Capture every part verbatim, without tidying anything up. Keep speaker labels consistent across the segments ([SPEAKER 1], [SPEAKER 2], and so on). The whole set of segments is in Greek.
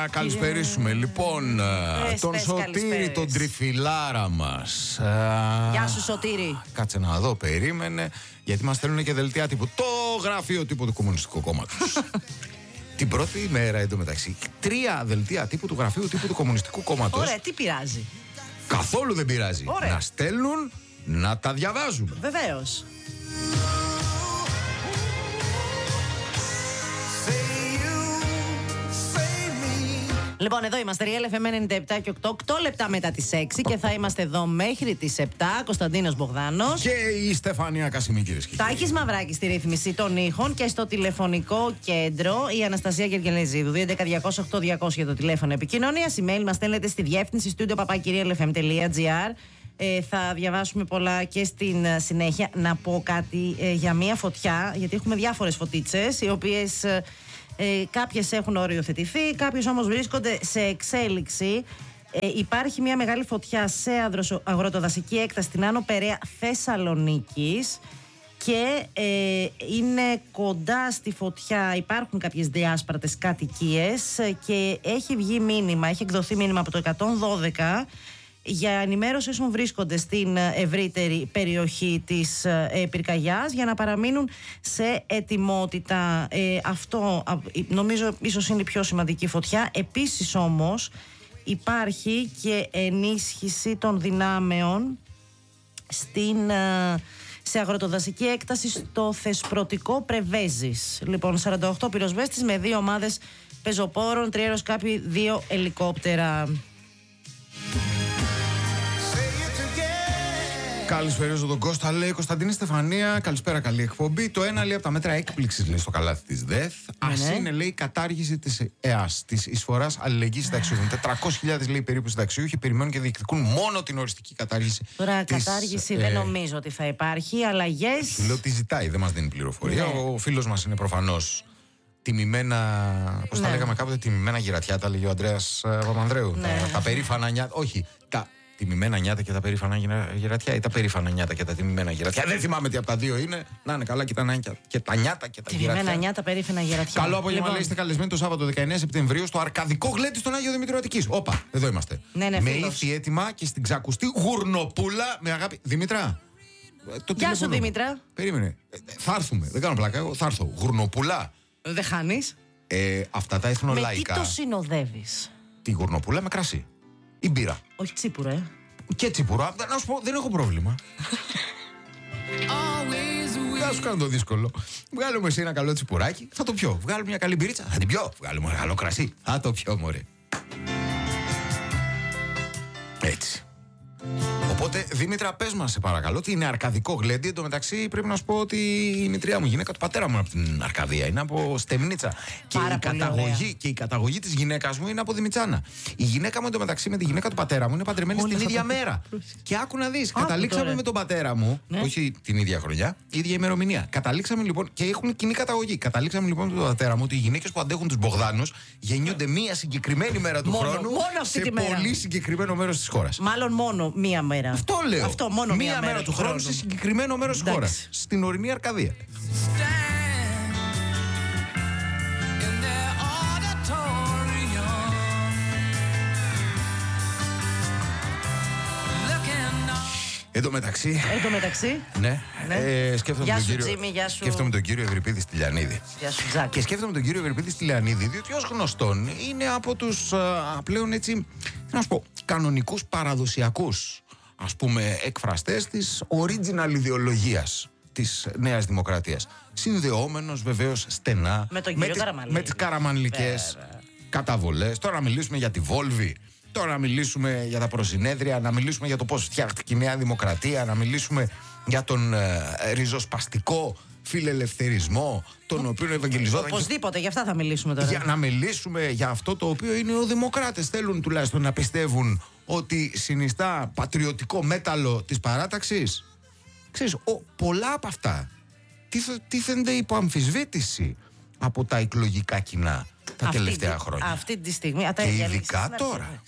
[SPEAKER 1] να καλησπερίσουμε λοιπόν
[SPEAKER 2] ε,
[SPEAKER 1] τον Σωτήρη, τον τριφυλάρα μας.
[SPEAKER 2] Γεια σου Σωτήρη.
[SPEAKER 1] Κάτσε να δω, περίμενε, γιατί μας στέλνουν και δελτία τύπου. Το γραφείο τύπου του Κομμουνιστικού Κόμματος. Την πρώτη μέρα εντωμεταξύ, τρία δελτία τύπου του γραφείου τύπου του Κομμουνιστικού Κόμματος.
[SPEAKER 2] Ωραία, τι πειράζει?
[SPEAKER 1] Καθόλου δεν πειράζει.
[SPEAKER 2] Ωραία.
[SPEAKER 1] Να στέλνουν, να τα διαβάζουμε.
[SPEAKER 2] Βεβαίως. Λοιπόν, εδώ είμαστε, Real εφ εμ ενενήντα επτά και οκτώ, οκτώ λεπτά μετά τις έξι και θα είμαστε εδώ μέχρι τις επτά. Κωνσταντίνος Μπογδάνος
[SPEAKER 1] και η Στεφανία Κασιμή, κυρίες και κύριοι.
[SPEAKER 2] Τάκης Μαυράκης στη ρύθμιση των ήχων και στο τηλεφωνικό κέντρο η Αναστασία Γεργελεζίδου. δύο έντεκα διακόσια οκτώ διακόσια για το τηλέφωνο επικοινωνίας. Email μας στέλνετε στη διεύθυνση studio παπάκυ ρι ελ εφ εμ τελεία τζι άρ. Ε, θα διαβάσουμε πολλά και στην συνέχεια. Να πω κάτι ε, για μία φωτιά, γιατί έχουμε διάφορες φωτίτσες οι οποίες. Ε, Ε, κάποιες έχουν οριοθετηθεί, κάποιες όμως βρίσκονται σε εξέλιξη. Ε, υπάρχει μια μεγάλη φωτιά σε αγροτοδασική έκταση στην Άνω Περαία Θεσσαλονίκης και ε, είναι κοντά στη φωτιά, υπάρχουν κάποιες διάσπαρτες κατοικίες και έχει βγει μήνυμα, έχει εκδοθεί μήνυμα από το εκατόν δώδεκα για ενημέρωση όσων βρίσκονται στην ευρύτερη περιοχή της ε, πυρκαγιάς για να παραμείνουν σε ετοιμότητα. Ε, αυτό νομίζω ίσως είναι η πιο σημαντική φωτιά. Επίσης όμως υπάρχει και ενίσχυση των δυνάμεων στην, ε, σε αγροτοδασική έκταση στο Θεσπρωτικό Πρεβέζης. Λοιπόν, σαράντα οκτώ πυροσβέστες με δύο ομάδες πεζοπόρων, τρία αεροσκάφη, δύο ελικόπτερα.
[SPEAKER 1] Καλησπέρα τον Κώστα, λέει Κωνσταντίνη Στεφανία. Καλησπέρα, καλή εκπομπή. Το ένα λέει από τα μέτρα έκπληξης, λέει, στο καλάθι της ΔΕΘ.
[SPEAKER 2] Ναι.
[SPEAKER 1] Ας είναι, λέει, η κατάργηση της ΕΑΣ, της εισφοράς αλληλεγγύης συνταξιούχων. τετρακόσιες χιλιάδες, λέει, περίπου συνταξιούχοι περιμένουν και διεκδικούν μόνο την οριστική κατάργηση.
[SPEAKER 2] Τώρα,
[SPEAKER 1] της,
[SPEAKER 2] κατάργηση
[SPEAKER 1] ε,
[SPEAKER 2] δεν νομίζω ότι θα υπάρχει. Αλλαγές.
[SPEAKER 1] Λέω ότι ζητάει, δεν μας δίνει πληροφορία.
[SPEAKER 2] Ναι.
[SPEAKER 1] Ο φίλος μας είναι προφανώς τιμημένα. Πώς
[SPEAKER 2] Ναι.
[SPEAKER 1] τα λέγαμε κάποτε, τιμημένα γυρατιά, τα λέγει ο Ανδρέας Παπανδρέου.
[SPEAKER 2] Ναι.
[SPEAKER 1] Τα, τα περήφανα νιάτα. Όχι, τα τιμημένα νιάτα και τα περήφανα γυρατιά ή τα περήφανα νιάτα και τα τιμημένα γυρατιά. Δεν θυμάμαι τι από τα δύο είναι. Να είναι καλά και τα, και τα νιάτα και τα
[SPEAKER 2] Τιμημένα
[SPEAKER 1] γυρατιά.
[SPEAKER 2] νιάτα, περήφανα γυρατιά.
[SPEAKER 1] Καλό απόγευμα,
[SPEAKER 2] Λοιπόν.
[SPEAKER 1] λέει, είστε καλεσμένοι το Σάββατο δεκαεννέα Σεπτεμβρίου στο Αρκαδικό Γλέντι στον Άγιο Δημήτριο Αττικής. Όπα, εδώ είμαστε.
[SPEAKER 2] Ναι, ναι,
[SPEAKER 1] με
[SPEAKER 2] φίλος.
[SPEAKER 1] ήθη έτοιμα και στην ξακουστή γουρνοπούλα με αγάπη. Δημήτρα. Το
[SPEAKER 2] Γεια σου, Δήμητρα.
[SPEAKER 1] Περίμενε. Ε, θα έρθουμε. Δεν κάνω πλάκα. Εγώ θα έρθω. Γουρνοπούλα.
[SPEAKER 2] Δεν χάνεις.
[SPEAKER 1] Ε, αυτά τα εθνολαϊκά.
[SPEAKER 2] Με τι το συνοδεύεις?
[SPEAKER 1] Τη γουρνοπούλα με κρασί. Ή μπύρα.
[SPEAKER 2] Όχι τσίπουρα, ε.
[SPEAKER 1] Και τσιπουρά. Να σου πω, δεν έχω πρόβλημα. Θα σου κάνω το δύσκολο. Βγάλουμε εσύ ένα καλό τσιπουράκι, θα το πιω. Βγάλουμε μια καλή μπυρίτσα, θα την πιω. Βγάλουμε ένα καλό κρασί, θα το πιω, μωρέ. Έτσι. Οπότε, Δήμητρα, πες μας, σε παρακαλώ, ότι είναι αρκαδικό γλέντι. Εν τω μεταξύ, πρέπει να σου πω ότι η μητριά μου, γυναίκα του πατέρα μου, είναι από την Αρκαδία. Είναι από Στεμνίτσα. Και η, καταγωγή, και η καταγωγή της γυναίκας μου είναι από Δημητσάνα. Η γυναίκα μου, εν τω μεταξύ, με τη γυναίκα του πατέρα μου είναι παντρεμένη στην ίδια μέρα. Και άκου να δεις, καταλήξαμε τώρα με τον πατέρα μου, ναι. όχι την ίδια χρονιά, η ίδια ημερομηνία. Καταλήξαμε λοιπόν και έχουν κοινή καταγωγή. Καταλήξαμε λοιπόν με τον πατέρα μου ότι οι γυναίκες που αντέχουν τους Μπογδάνους γεννιούνται μία συγκεκριμένη μέρα του
[SPEAKER 2] μόνο,
[SPEAKER 1] χρόνου
[SPEAKER 2] μόνο αυτή
[SPEAKER 1] σε
[SPEAKER 2] τη μέρα.
[SPEAKER 1] πολύ συγκεκριμένο μέρος της χώρας.
[SPEAKER 2] Μάλλον μόνο μία μέρα.
[SPEAKER 1] Αυτό λέω.
[SPEAKER 2] Αυτό, μόνο μία,
[SPEAKER 1] μία μέρα, μέρα του χρόνου σε συγκεκριμένο μέρος της χώρας. Στην ορεινή Αρκαδία. Εν τω μεταξύ.
[SPEAKER 2] Εν τω μεταξύ.
[SPEAKER 1] Ναι.
[SPEAKER 2] ναι.
[SPEAKER 1] Ε, σκέφτομαι,
[SPEAKER 2] γεια
[SPEAKER 1] τον
[SPEAKER 2] σου,
[SPEAKER 1] κύριο,
[SPEAKER 2] Τζίμι, γεια σου.
[SPEAKER 1] σκέφτομαι τον κύριο Ευρυπίδη στη Λιανίδη.
[SPEAKER 2] Γεια σου, Τζάκη.
[SPEAKER 1] Και σκέφτομαι τον κύριο Ευρυπίδη στη Λιανίδη, διότι ως γνωστόν είναι από τους α, πλέον έτσι, να σου πω, κανονικούς παραδοσιακούς, ας πούμε, εκφραστές της original ιδεολογίας της Νέας Δημοκρατίας. Συνδεόμενος βεβαίως στενά
[SPEAKER 2] με, τον
[SPEAKER 1] με,
[SPEAKER 2] τις,
[SPEAKER 1] με τις καραμανλικές καταβολές. Τώρα να μιλήσουμε για τη Βόλβη. Τώρα να μιλήσουμε για τα προσυνέδρια, να μιλήσουμε για το πώς φτιάχτηκε η Νέα Δημοκρατία, να μιλήσουμε για τον ε, ριζοσπαστικό φιλελευθερισμό, τον οποίο ευαγγελιζόταν.
[SPEAKER 2] Οπωσδήποτε, για αυτά θα μιλήσουμε τώρα.
[SPEAKER 1] Για να μιλήσουμε για αυτό το οποίο είναι οι δημοκράτες. Θέλουν τουλάχιστον να πιστεύουν ότι συνιστά πατριωτικό μέταλλο της παράταξης. Ξέρεις, ο, πολλά από αυτά τίθενται υπό αμφισβήτηση από τα εκλογικά κοινά τα αυτή τελευταία τη, χρόνια.
[SPEAKER 2] Αυτή τη στιγμή.
[SPEAKER 1] Και ειδικά τώρα.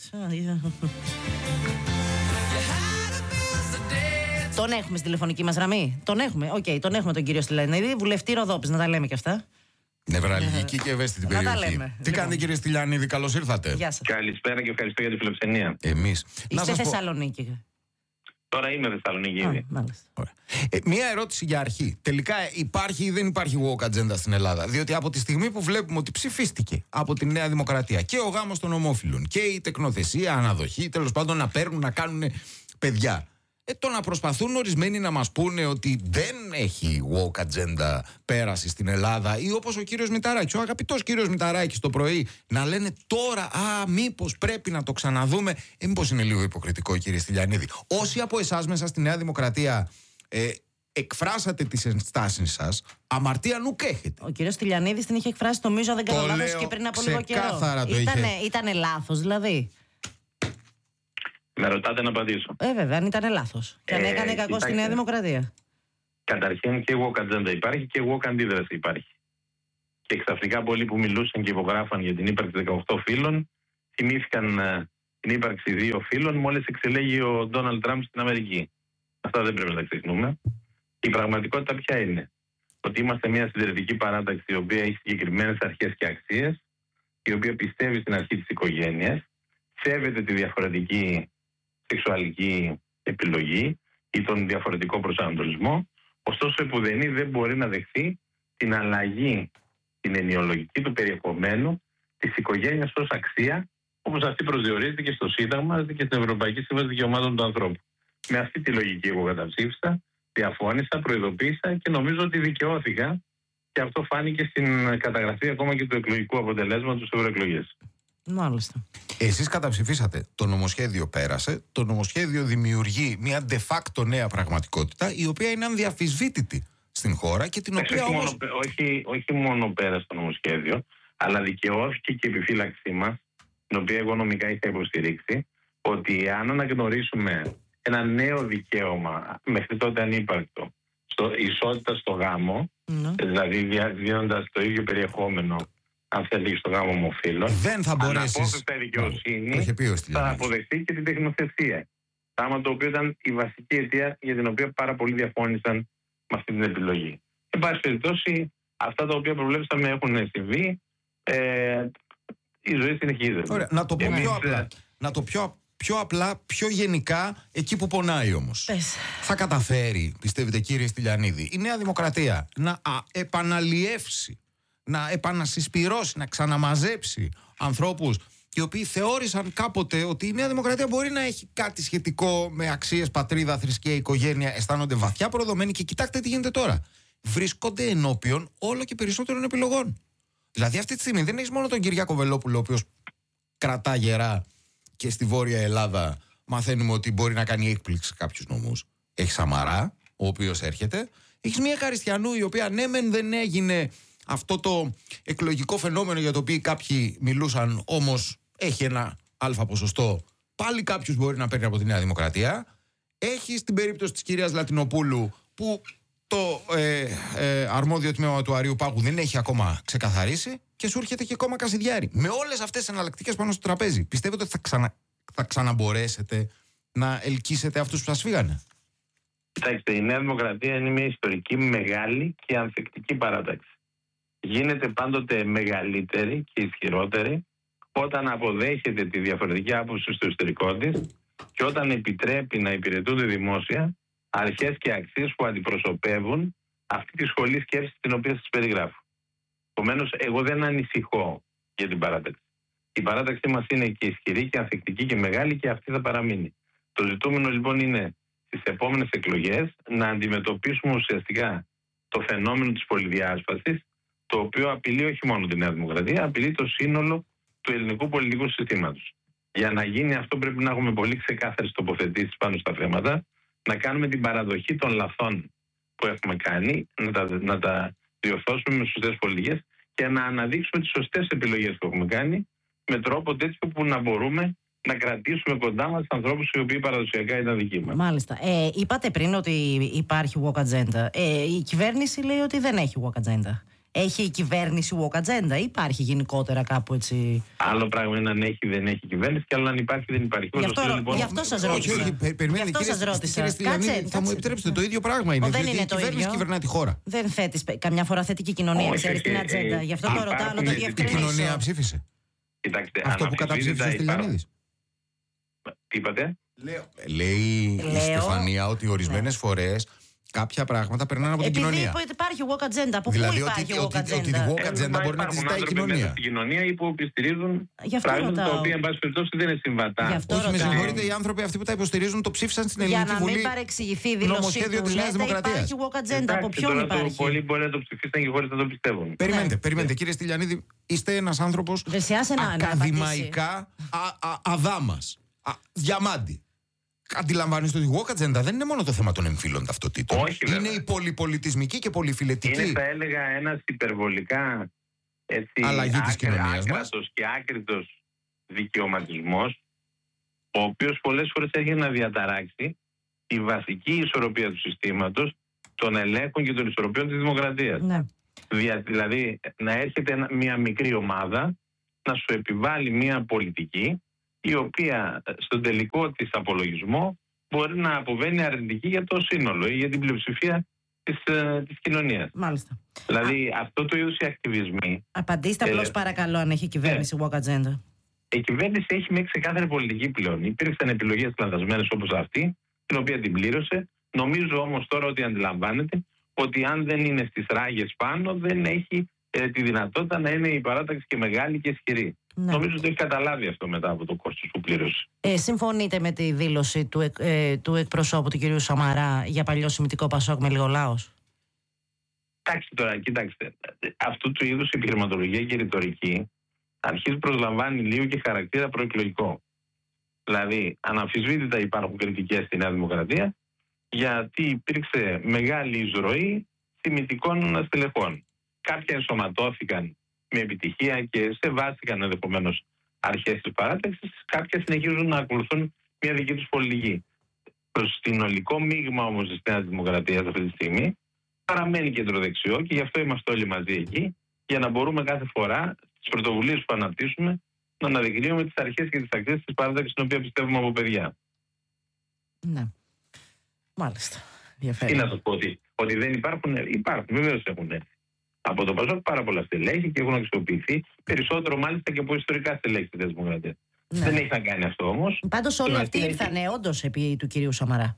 [SPEAKER 2] Τον έχουμε στη τηλεφωνική μας γραμμή. Τον έχουμε, οκ, okay, τον έχουμε τον κύριο Στυλιανίδη, βουλευτή Ροδόπης, να τα λέμε και αυτά.
[SPEAKER 1] Νευραλγική και ευαίσθητη περιοχή. Τι
[SPEAKER 2] λοιπόν.
[SPEAKER 1] κάνετε, κύριε Στυλιανίδη, καλώς ήρθατε.
[SPEAKER 2] Γεια σας.
[SPEAKER 3] Καλησπέρα και ευχαριστώ για τη φιλοξενία.
[SPEAKER 1] Εμείς.
[SPEAKER 2] Είστε Θεσσαλονίκη.
[SPEAKER 3] Τώρα είμαι Θεσσαλονίκη ήδη.
[SPEAKER 1] Ε, μία ερώτηση για αρχή. Τελικά υπάρχει ή δεν υπάρχει woke agenda στην Ελλάδα? Διότι από τη στιγμή που βλέπουμε ότι ψηφίστηκε από τη Νέα Δημοκρατία και ο γάμος των ομόφυλων και η τεκνοθεσία, αναδοχή, τέλος πάντων να παίρνουν, να κάνουν παιδιά. Ε, το να προσπαθούν ορισμένοι να μας πούνε ότι δεν έχει woke agenda πέραση στην Ελλάδα, ή όπως ο κύριος Μηταράκης, ο αγαπητός κύριος Μηταράκης το πρωί, να λένε τώρα, α, μήπως πρέπει να το ξαναδούμε. Ε, μήπως είναι λίγο υποκριτικό, κύριε Στυλιανίδη? Όσοι από εσάς μέσα στη Νέα Δημοκρατία ε, εκφράσατε τις ενστάσεις σας, αμαρτία νουκ έχετε.
[SPEAKER 2] Ο κύριος Στυλιανίδης την είχε εκφράσει, νομίζω, αν δεν κάνω λάθος, και πριν από λίγο καιρό.
[SPEAKER 1] Το
[SPEAKER 2] ήτανε,
[SPEAKER 1] είχε.
[SPEAKER 2] ήτανε λάθος, δηλαδή.
[SPEAKER 3] Με ρωτάτε να απαντήσω.
[SPEAKER 2] Ε, βέβαια, αν ήταν λάθος. Και αν
[SPEAKER 3] Ε,
[SPEAKER 2] έκανε κακό
[SPEAKER 3] κοιτάξτε.
[SPEAKER 2] στη Νέα Δημοκρατία.
[SPEAKER 3] Καταρχήν και woke agenda υπάρχει και woke αντίδραση υπάρχει. Και ξαφνικά πολλοί που μιλούσαν και υπογράφαν για την ύπαρξη δεκαοκτώ φύλων θυμήθηκαν ε, την ύπαρξη δύο φύλων μόλις εξελέγει ο Ντόναλντ Τραμπ στην Αμερική. Αυτά δεν πρέπει να τα ξεχνούμε. Η πραγματικότητα ποια είναι? Ότι είμαστε μια συντηρητική παράταξη η οποία έχει συγκεκριμένες αρχές και αξίες, η οποία πιστεύει στην αρχή της οικογένειας, σέβεται τη διαφορετική σεξουαλική επιλογή ή τον διαφορετικό προσανατολισμό, ωστόσο επουδενή δεν μπορεί να δεχθεί την αλλαγή, την ενοιολογική του περιεχομένου της οικογένειας ως αξία, όπως αυτή προσδιορίζεται και στο Σύνταγμα και στην Ευρωπαϊκή Σύμβαση Δικαιωμάτων του Ανθρώπου. Με αυτή τη λογική εγώ καταψήφισα, διαφώνησα, προειδοποίησα και νομίζω ότι δικαιώθηκα, και αυτό φάνηκε στην καταγραφή ακόμα και του εκλογικού αποτελέσματος στις ευρωεκλογές.
[SPEAKER 2] Μάλιστα.
[SPEAKER 1] Εσείς καταψηφίσατε. Το νομοσχέδιο πέρασε. Το νομοσχέδιο δημιουργεί μια de facto νέα πραγματικότητα, η οποία είναι ανδιαφυσβήτητη στην χώρα και την οποία
[SPEAKER 3] όχι,
[SPEAKER 1] όμως...
[SPEAKER 3] μόνο, όχι, όχι μόνο πέρασε το νομοσχέδιο, αλλά δικαιώθηκε και η επιφύλαξή μας, την οποία εγώ νομικά είχα υποστηρίξει, ότι αν αναγνωρίσουμε ένα νέο δικαίωμα, μέχρι τότε ανύπαρκτο, στο, ισότητα στο γάμο, mm. δηλαδή δίνοντας το ίδιο περιεχόμενο, αν θέλει, στο γάμο ομοφύλων,
[SPEAKER 1] δεν θα μπορέσεις.
[SPEAKER 3] Αναπόφευκτα η δικαιοσύνη θα αποδεχτεί και την τεχνοθεσία. Πράγμα το οποίο ήταν η βασική αιτία για την οποία πάρα πολλοί διαφώνησαν με αυτή την επιλογή. Εν πάση περιπτώσει, αυτά τα οποία προβλέψαμε έχουν συμβεί. Ε, η ζωή συνεχίζεται.
[SPEAKER 1] Ωραία, να το πω
[SPEAKER 3] Εμείς,
[SPEAKER 1] πιο απλά. Να το πιο, πιο απλά, πιο γενικά, εκεί που πονάει όμως.
[SPEAKER 2] Πες.
[SPEAKER 1] Θα καταφέρει, πιστεύετε, κύριε Στυλιανίδη, η Νέα Δημοκρατία να α, επαναλιεύσει, να επανασυσπυρώσει, να ξαναμαζέψει ανθρώπους οι οποίοι θεώρησαν κάποτε ότι η Νέα Δημοκρατία μπορεί να έχει κάτι σχετικό με αξίες, πατρίδα, θρησκεία, οικογένεια, αισθάνονται βαθιά προδομένοι και κοιτάξτε τι γίνεται τώρα. Βρίσκονται ενώπιον όλο και περισσότερων επιλογών. Δηλαδή αυτή τη στιγμή δεν έχεις μόνο τον Κυριάκο Βελόπουλο, ο οποίος κρατά γερά και στη Βόρεια Ελλάδα μαθαίνουμε ότι μπορεί να κάνει έκπληξη σε κάποιους νόμους. Έχει Σαμαρά, ο οποίος έρχεται. Έχεις μια Καριστιανού, η οποία ναι μεν δεν έγινε αυτό το εκλογικό φαινόμενο για το οποίο κάποιοι μιλούσαν, όμως έχει ένα αλφα ποσοστό. Πάλι κάποιος μπορεί να παίρνει από τη Νέα Δημοκρατία. Έχει την περίπτωση της κυρίας Λατινοπούλου, που το ε, ε, αρμόδιο τμήμα του Αριού Πάγου δεν έχει ακόμα ξεκαθαρίσει, και σου έρχεται και ακόμα Κασιδιάρη. Με όλες αυτές τις εναλλακτικές πάνω στο τραπέζι, πιστεύετε ότι θα, ξανα, θα ξαναμπορέσετε να ελκύσετε αυτούς που σας φύγανε?
[SPEAKER 3] Κοιτάξτε, η Νέα Δημοκρατία είναι μια ιστορική, μεγάλη και ανθεκτική παράταξη. Γίνεται πάντοτε μεγαλύτερη και ισχυρότερη όταν αποδέχεται τη διαφορετική άποψη στο εσωτερικό της και όταν επιτρέπει να υπηρετούνται δημόσια αρχές και αξίες που αντιπροσωπεύουν αυτή τη σχολή σκέψης την οποία σας περιγράφω. Επομένως, εγώ δεν ανησυχώ για την παράταξη. Η παράταξή μας είναι και ισχυρή και ανθεκτική και μεγάλη, και αυτή θα παραμείνει. Το ζητούμενο λοιπόν είναι στις επόμενες εκλογές να αντιμετωπίσουμε ουσιαστικά το φαινόμενο της πολυδιάσπασης, το οποίο απειλεί όχι μόνο τη Νέα Δημοκρατία, απειλεί το σύνολο του ελληνικού πολιτικού συστήματος. Για να γίνει αυτό πρέπει να έχουμε πολύ ξεκάθαρες τοποθετήσεις πάνω στα θέματα, να κάνουμε την παραδοχή των λαθών που έχουμε κάνει, να τα, να τα διορθώσουμε με σωστές πολιτικές και να αναδείξουμε τις σωστές επιλογές που έχουμε κάνει με τρόπο τέτοιο που να μπορούμε να κρατήσουμε κοντά μας ανθρώπους οι οποίοι παραδοσιακά ήταν δικοί μας.
[SPEAKER 2] Μάλιστα. Ε, είπατε πριν ότι υπάρχει woke agenda. Ε, η κυβέρνηση λέει ότι δεν έχει woke agenda. Έχει η κυβέρνηση walk agenda ή υπάρχει γενικότερα κάπου έτσι?
[SPEAKER 3] Άλλο πράγμα είναι αν έχει δεν έχει κυβέρνηση και άλλο αν υπάρχει δεν υπάρχει.
[SPEAKER 2] Γι' αυτό, λοιπόν, γι αυτό σας ρώτησα.
[SPEAKER 1] Όχι, όχι, περιμένετε,
[SPEAKER 2] γι' αυτό σας ρώτησα.
[SPEAKER 1] Κάτσε, θα μου επιτρέψετε, το ίδιο πράγμα είναι.
[SPEAKER 2] Δεν είναι
[SPEAKER 1] η
[SPEAKER 2] το
[SPEAKER 1] κυβέρνηση
[SPEAKER 2] ίδιο.
[SPEAKER 1] κυβερνά τη χώρα.
[SPEAKER 2] Δεν θέτεις, καμιά φορά θέτει και η κοινωνία, ξέρεις την ατζέντα. Γι' αυτό το ρωτάω, να το διευκρινίσω.
[SPEAKER 1] Η κοινωνία ψήφισε.
[SPEAKER 3] Κοιτάξτε,
[SPEAKER 1] αυτό που καταψήφισε ο Στυλιανίδης.
[SPEAKER 3] Τι είπατε?
[SPEAKER 1] Λέει η Στεφανία ότι ορισμένες φορές κάποια πράγματα περνάνε από την κοινωνία.
[SPEAKER 2] Επειδή υπάρχει walk agenda. Από
[SPEAKER 1] δηλαδή
[SPEAKER 2] πού υπάρχει
[SPEAKER 1] ότι,
[SPEAKER 2] walk agenda?
[SPEAKER 1] ότι, ότι τη walk agenda μπορεί να τη ζητάει η κοινωνία.
[SPEAKER 3] Στην κοινωνία ή που υποστηρίζουν πράγματα τα οποία εν πάση περιπτώσει δεν είναι συμβατά.
[SPEAKER 1] Όχι, με συγχωρείτε, οι άνθρωποι αυτοί που τα υποστηρίζουν το ψήφισαν στην Ελληνική Βουλή.
[SPEAKER 2] Για να μην παρεξηγηθεί η δήλωσή του, λέτε υπάρχει walk agenda. Από ποιον υπάρχει?
[SPEAKER 3] Πολλοί μπορεί να το ψηφίσαν και χωρίς να το πιστεύουν.
[SPEAKER 1] Περιμένετε, περιμένετε. Κύριε Στυλιανίδη, είστε ένας άνθρωπος ακαδημαϊκά αδάμας. Διαμάντη. Αντιλαμβάνεστε ότι η walk agenda δεν είναι μόνο το θέμα των εμφύλων ταυτοτήτων.
[SPEAKER 3] Όχι,
[SPEAKER 1] είναι
[SPEAKER 3] βέβαια.
[SPEAKER 1] η πολυπολιτισμική και πολυφιλετική.
[SPEAKER 3] Είναι, θα έλεγα, ένας υπερβολικά έτσι,
[SPEAKER 1] αλλαγή της κοινωνίας μας
[SPEAKER 3] και άκριτος δικαιωματισμός, ο οποίος πολλές φορές έχει να διαταράξει τη βασική ισορροπία του συστήματος, των ελέγχων και των ισορροπιών της δημοκρατίας.
[SPEAKER 2] Ναι.
[SPEAKER 3] Δια, δηλαδή, να έρχεται μια μικρή ομάδα να σου επιβάλλει μια πολιτική η οποία στον τελικό της απολογισμό μπορεί να αποβαίνει αρνητική για το σύνολο ή για την πλειοψηφία της, ε, της κοινωνίας.
[SPEAKER 2] Μάλιστα.
[SPEAKER 3] Δηλαδή Α, αυτό το είδους οι ακτιβισμοί...
[SPEAKER 2] Απαντήστε απλώς ε, παρακαλώ αν έχει η κυβέρνηση ε, walk agenda.
[SPEAKER 3] Η κυβέρνηση έχει μια ξεκάθαρη πολιτική πλέον. Υπήρξαν επιλογές λανθασμένες όπως αυτή, την οποία την πλήρωσε. Νομίζω όμως τώρα ότι αντιλαμβάνεται ότι αν δεν είναι στις ράγες πάνω δεν έχει ε, τη δυνατότητα να είναι η παράταξη και μεγάλη και ισχυρή. Ναι. Νομίζω ότι έχει καταλάβει αυτό μετά από το κόστος που πλήρωσε.
[SPEAKER 2] Ε, συμφωνείτε με τη δήλωση του, ε, του εκπροσώπου του κ. Σαμαρά για παλιό σημητικό Πασόκ με λίγο λαός?
[SPEAKER 3] Κοιτάξτε τώρα, κοιτάξτε. Αυτού του είδους η επιχειρηματολογία και η ρητορική αρχίζει προσλαμβάνει λίγο και χαρακτήρα προεκλογικό. Δηλαδή, αναμφισβήτητα υπάρχουν κριτικές στη Νέα Δημοκρατία γιατί υπήρξε μεγάλη εισρωή θυμητικών στελεχών. Κάποια ενσωματώθηκαν με επιτυχία και σεβάστηκαν ενδεχομένως αρχές της παράταξης, κάποια συνεχίζουν να ακολουθούν μια δική τους πολιτική. Το συνολικό μείγμα όμως της Νέας Δημοκρατίας αυτή τη στιγμή παραμένει κεντροδεξιό και γι' αυτό είμαστε όλοι μαζί εκεί, για να μπορούμε κάθε φορά στις πρωτοβουλίες που αναπτύσσουμε να αναδεικνύουμε τις αρχές και τις αξίες της παράταξης στην οποία πιστεύουμε από παιδιά.
[SPEAKER 2] Ναι. Μάλιστα.
[SPEAKER 3] Τι να σας πω, ότι, ότι δεν υπάρχουν, υπάρχουν, βεβαίως έχουν έρθει. Από το Πασόκ πάρα πολλά στελέχη και έχουν αξιοποιηθεί περισσότερο μάλιστα και από ιστορικά στελέχη της Δημοκρατίας. Ναι. Δεν έχει να κάνει αυτό όμως.
[SPEAKER 2] Πάντως όλοι αυτοί ήρθαν έχει... όντως επί του κυρίου Σαμαρά.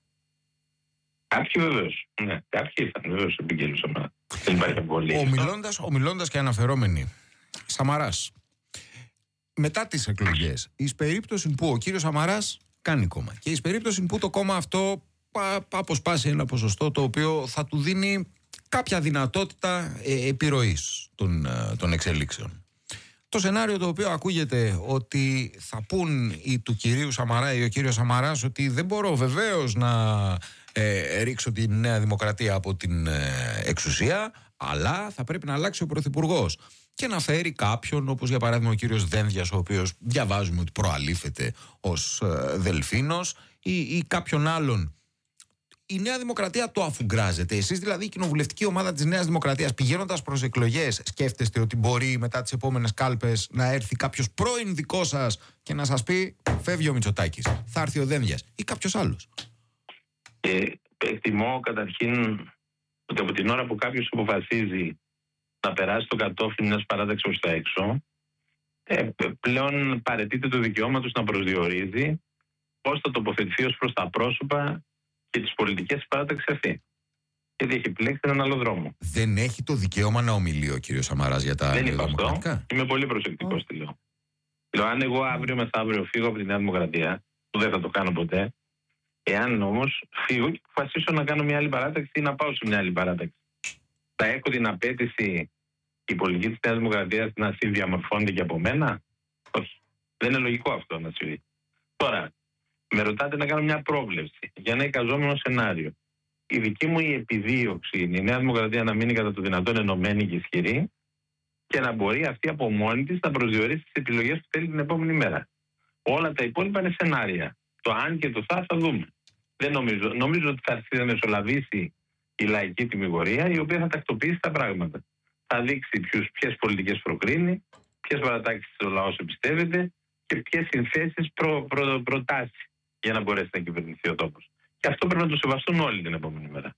[SPEAKER 3] Κάποιοι βεβαίως. Ναι, κάποιοι ήρθαν βεβαίως επί του κυρίου Σαμαρά. Δεν υπάρχει αμφιβολία.
[SPEAKER 1] Ομιλώντας, ομιλώντας και αναφερόμενοι, Σαμαράς, μετά τις εκλογές, εις περίπτωση που ο κύριος Σαμαράς κάνει κόμμα και εις περίπτωση που το κόμμα αυτό αποσπάσει ένα ποσοστό το οποίο θα του δίνει κάποια δυνατότητα ε, επιρροής των, ε, των εξελίξεων. Το σενάριο το οποίο ακούγεται ότι θα πούν οι του κυρίου Σαμαρά ή ο κύριος Σαμαράς ότι δεν μπορώ βεβαίως να ε, ρίξω τη Νέα Δημοκρατία από την ε, εξουσία, αλλά θα πρέπει να αλλάξει ο πρωθυπουργός και να φέρει κάποιον, όπως για παράδειγμα ο κύριος Δένδιας, ο οποίος διαβάζουμε ότι προαλήφεται ως ε, Δελφίνος, ή, ή κάποιον άλλον. Η Νέα Δημοκρατία το αφουγκράζεται. Εσείς δηλαδή η κοινοβουλευτική ομάδα της Νέας Δημοκρατίας πηγαίνοντας προς εκλογές σκέφτεστε ότι μπορεί μετά τις επόμενες κάλπες να έρθει κάποιος πρώην δικό σας και να σας πει φεύγει ο Μητσοτάκης, θα έρθει ο Δένδιας ή κάποιος άλλος?
[SPEAKER 3] Ε, εκτιμώ καταρχήν ότι από την ώρα που κάποιος αποφασίζει να περάσει το κατόφλι μιας παράταξης προς τα έξω, ε, πλέον παραιτείται το δικαιώμα του να προσδιορίζει πώς θα τοποθετηθεί ως προς τα πρόσωπα και τις πολιτικές της παράταξης αυτή. Γιατί έχει επιλέξει έναν άλλο δρόμο.
[SPEAKER 1] Δεν έχει το δικαίωμα να ομιλεί ο κύριος Σαμαράς για τα
[SPEAKER 3] Δεν είπα αυτό. Είμαι πολύ προσεκτικός, τι λέω. Λέω, αν εγώ αύριο μεθαύριο φύγω από τη Νέα Δημοκρατία, που δεν θα το κάνω ποτέ, εάν όμως φύγω και αποφασίσω να κάνω μια άλλη παράταξη ή να πάω σε μια άλλη παράταξη, θα έχω την απέτηση η πολιτική της Νέας Δημοκρατίας να συνδιαμορφώνεται και από μένα? Όχι. Δεν είναι λογικό αυτό να συμβεί. Τώρα, με ρωτάτε να κάνω μια πρόβλεψη για ένα εικαζόμενο σενάριο. Η δική μου η επιδίωξη είναι η Νέα Δημοκρατία να μείνει κατά το δυνατόν ενωμένη και ισχυρή και να μπορεί αυτή από μόνη της να προσδιορίσει τις επιλογές που θέλει την επόμενη μέρα. Όλα τα υπόλοιπα είναι σενάρια. Το αν και το θα θα δούμε. Δεν νομίζω. Νομίζω ότι θα αρχίσει να μεσολαβήσει η λαϊκή τιμιγορία, η οποία θα τακτοποιήσει τα πράγματα. θα δείξει ποιες πολιτικές προκρίνει, ποιες παρατάξεις ο λαός εμπιστεύεται και ποιες συνθέσεις προ, προ, προτάσει για να μπορέσει να κυβερνηθεί ο τόπος. Και αυτό πρέπει να το σεβαστούν όλοι την επόμενη μέρα.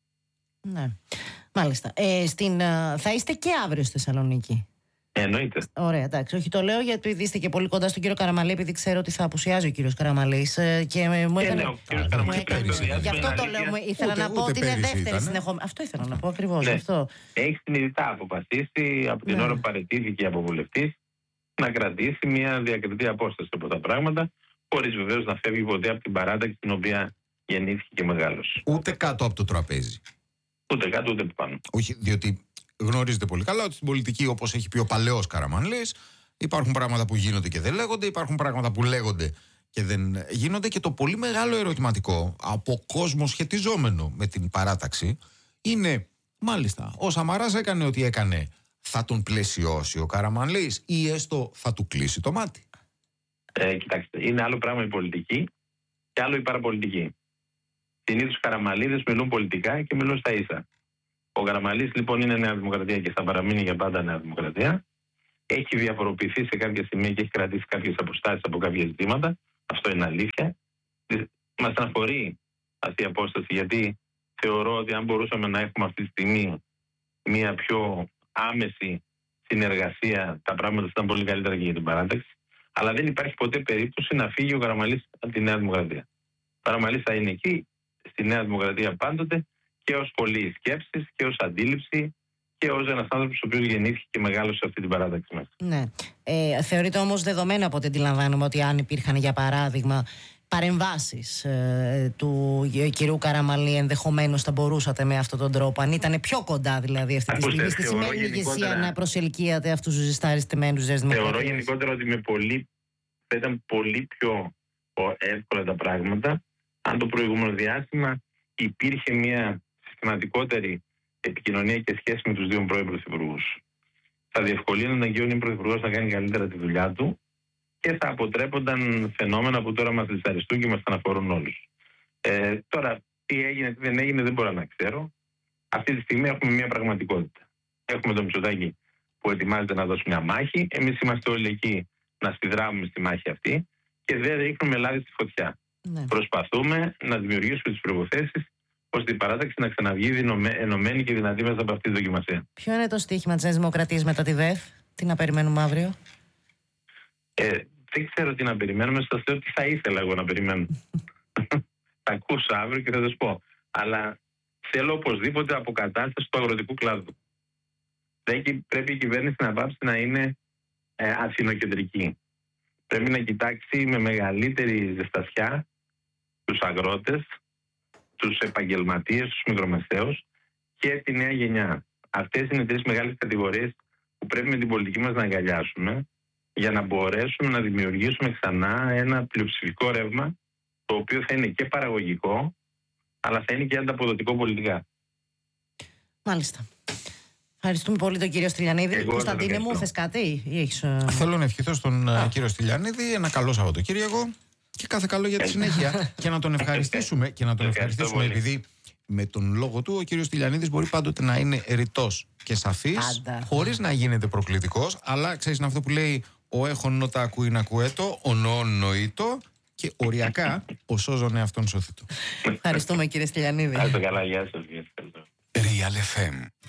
[SPEAKER 2] Ναι, μάλιστα. Ε, στην, θα είστε και αύριο στη Θεσσαλονίκη?
[SPEAKER 3] Εννοείται.
[SPEAKER 2] Ωραία, εντάξει. Όχι, το λέω γιατί είστε και πολύ κοντά στον κύριο Καραμαλή, επειδή ξέρω ότι θα απουσιάζει ο κύριος Καραμαλής. Και μου έκανε.
[SPEAKER 3] Ε, ναι, ο κύριος Καραμαλής
[SPEAKER 2] έκανε... Γι' αυτό το λέω. Ήθελα ούτε, να πω ότι είναι δεύτερη συνεχόμενη. Αυτό ήθελα να πω ακριβώς.
[SPEAKER 3] Ναι.
[SPEAKER 2] Αυτό.
[SPEAKER 3] Έχει συνειδητά αποφασίσει από την ναι. ώρα που παραιτήθηκε από βουλευτής να κρατήσει μια διακριτή απόσταση από τα πράγματα, χωρίς βεβαίως να φεύγει ποτέ από την παράταξη την οποία γεννήθηκε και μεγάλωσε.
[SPEAKER 1] Ούτε κάτω από το τραπέζι.
[SPEAKER 3] Ούτε κάτω ούτε πάνω.
[SPEAKER 1] Όχι, διότι γνωρίζετε πολύ καλά ότι στην πολιτική, όπως έχει πει ο παλαιός Καραμανλής, υπάρχουν πράγματα που γίνονται και δεν λέγονται, υπάρχουν πράγματα που λέγονται και δεν γίνονται. Και το πολύ μεγάλο ερωτηματικό από κόσμο σχετιζόμενο με την παράταξη είναι, μάλιστα, ο Σαμαράς έκανε ό,τι έκανε, θα τον πλαισιώσει ο Καραμανλής ή έστω θα του κλείσει το μάτι?
[SPEAKER 3] Ε, κοιτάξτε, είναι άλλο πράγμα η πολιτική και άλλο η παραπολιτική. Συνήθως οι Καραμαλίδες μιλούν πολιτικά και μιλούν στα ίσα. Ο Καραμαλής λοιπόν είναι Νέα Δημοκρατία και θα παραμείνει για πάντα Νέα Δημοκρατία. Έχει διαφοροποιηθεί σε κάποια σημεία και έχει κρατήσει κάποιες αποστάσεις από κάποια ζητήματα. Αυτό είναι αλήθεια. Μας αναφορεί αυτή η απόσταση, γιατί θεωρώ ότι αν μπορούσαμε να έχουμε αυτή τη στιγμή μια πιο άμεση συνεργασία, τα πράγματα θα ήταν πολύ καλύτερα και για την παράταξη. Αλλά δεν υπάρχει ποτέ περίπτωση να φύγει ο Καραμαλής από τη Νέα Δημοκρατία. Ο Καραμαλής θα είναι εκεί, στη Νέα Δημοκρατία πάντοτε, και ως πολλή σκέψη και ως αντίληψη και ως ένας άνθρωπος ο οποίος γεννήθηκε και μεγάλωσε αυτή την παράταξη μας.
[SPEAKER 2] Ναι. Ε, θεωρείται όμως δεδομένο, από ό,τι αντιλαμβάνομαι, ότι αν υπήρχαν για παράδειγμα παρεμβάσεις ε, του κυρίου Καραμαλή, ενδεχομένως θα μπορούσατε με αυτόν τον τρόπο, αν ήταν πιο κοντά δηλαδή αυτή τη στιγμή στη σημερινή ηγεσία, να προσελκύατε αυτούς τους ζεσταριστημένους Νέας Δημοκρατίας?
[SPEAKER 3] Θεωρώ γενικότερα ότι με πολύ, θα ήταν πολύ πιο εύκολα τα πράγματα αν το προηγούμενο διάστημα υπήρχε μια συστηματικότερη επικοινωνία και σχέση με τους δύο πρώην πρωθυπουργούς. Θα διευκολύνονταν και ο νέος πρωθυπουργός να κάνει καλύτερα τη δουλειά του και θα αποτρέπονταν φαινόμενα που τώρα μας δυσαρεστούν και μας αναφορούν όλους. Ε, τώρα, τι έγινε, τι δεν έγινε, δεν μπορώ να ξέρω. Αυτή τη στιγμή έχουμε μια πραγματικότητα. Έχουμε τον Μητσοτάκη που ετοιμάζεται να δώσει μια μάχη. Εμείς είμαστε όλοι εκεί να συνδράμουμε στη μάχη αυτή και δεν ρίχνουμε λάδι στη φωτιά. Ναι. Προσπαθούμε να δημιουργήσουμε τις προϋποθέσεις ώστε η παράταξη να ξαναβγεί ενωμένη και δυνατή μέσα από αυτή τη δοκιμασία.
[SPEAKER 2] Ποιο είναι το στοίχημα της Νέας Δημοκρατίας μετά τη ΔΕΘ, τι να περιμένουμε αύριο?
[SPEAKER 3] Ε, δεν ξέρω τι να περιμένουμε, σας λέω τι θα ήθελα εγώ να περιμένω. Θα ακούσω αύριο και θα σας πω. Αλλά θέλω οπωσδήποτε αποκατάσταση του αγροτικού κλάδου. Πρέπει η κυβέρνηση να πάψει να είναι ε, αθηνοκεντρική. Πρέπει να κοιτάξει με μεγαλύτερη ζεστασιά τους αγρότες, τους επαγγελματίες, τους μικρομεσαίους και τη νέα γενιά. Αυτές είναι τρεις μεγάλες κατηγορίες που πρέπει με την πολιτική μας να αγκαλιάσουμε για να μπορέσουμε να δημιουργήσουμε ξανά ένα πλειοψηφικό ρεύμα, το οποίο θα είναι και παραγωγικό, αλλά θα είναι και ανταποδοτικό πολιτικά.
[SPEAKER 2] Μάλιστα. Ευχαριστούμε πολύ τον κύριο Στυλιανίδη. Κωνσταντίνε μου, θες κάτι ή έχεις...
[SPEAKER 1] Θέλω να ευχηθώ στον Α. κύριο Στυλιανίδη ένα καλό Σαββατοκύριακο και κάθε καλό για τη συνέχεια. Και να τον ευχαριστήσουμε, και να τον ευχαριστήσουμε επειδή με τον λόγο του ο κύριος Στυλιανίδης μπορεί πάντοτε να είναι ρητός και σαφής, χωρίς να γίνεται προκλητικός, αλλά ξέρεις, είναι αυτό που λέει ο έχων νότα ακούει να ακουέτο, ο νοών νοήτο και οριακά ο σώζον εαυτόν σωθήτο.
[SPEAKER 2] Ευχαριστούμε κύριε Στυλιανίδη.
[SPEAKER 3] Άστε καλά, γεια σας.
[SPEAKER 1] Real εφ εμ